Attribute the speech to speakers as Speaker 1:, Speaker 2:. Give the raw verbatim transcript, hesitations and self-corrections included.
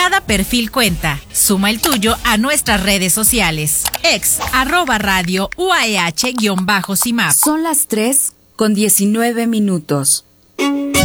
Speaker 1: Cada perfil cuenta. Suma el tuyo a nuestras redes sociales. Ex, arroba radio, U A E H, guión bajo, C I M A P.
Speaker 2: Son las tres con diecinueve minutos.